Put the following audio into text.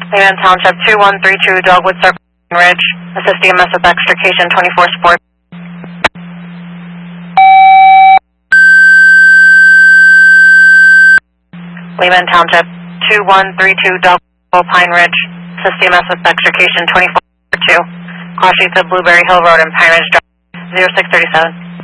Lehman Township 2132 Dogwood Circle Ridge, assist EMS with extrication 24 Sport. Lehman Township 2132 Dogwood Pine Ridge, assist EMS with extrication 24 2. Call sheets of Blueberry Hill Road and Pine Ridge Drive 0637.